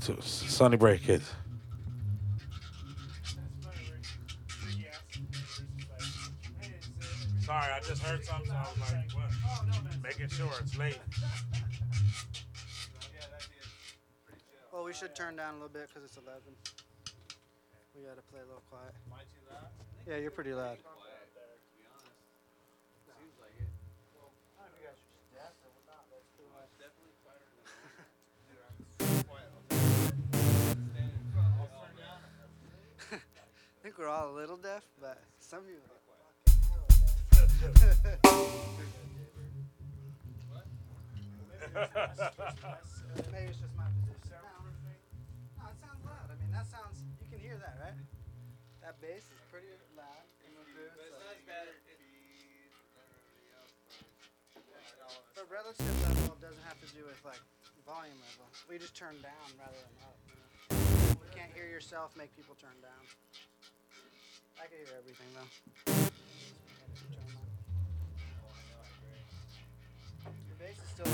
Sunny Break Kids. Sorry, I just heard something, so I was like, what? Making sure it's late. Well, we should turn down a little bit because it's 11. We got to play a little quiet. Am I too loud? Yeah, you're pretty loud. I think we're all a little deaf, but some of you are maybe it's just my position. No, it sounds loud. I mean, that sounds. You can hear that, right? That bass is pretty loud in the booth. But it's not as bad. But relative level doesn't have to do with like volume level. We just turn down rather than up. You can't hear yourself make people turn down. I can hear everything though. Your bass is still